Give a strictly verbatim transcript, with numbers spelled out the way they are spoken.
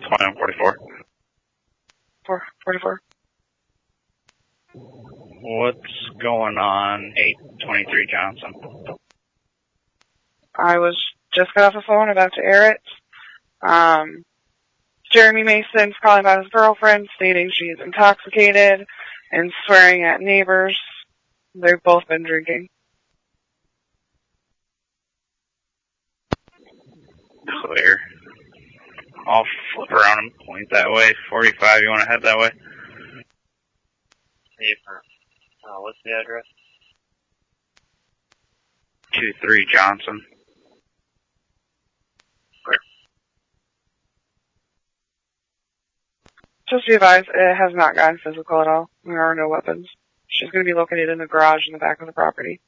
twenty-one forty-four. Four forty-four. What's going on eight twenty-three Johnson? I was just got off the phone about to air it. Um, Jeremy Mason's calling about his girlfriend, stating she is intoxicated and swearing at neighbors. They've both been drinking. Clear. I'll flip around and point that way. forty-five, you want to head that way? Paper. Uh, what's the address? two three Johnson. Where? Just be advised, it has not gotten physical at all. There are no weapons. She's going to be located in the garage in the back of the property.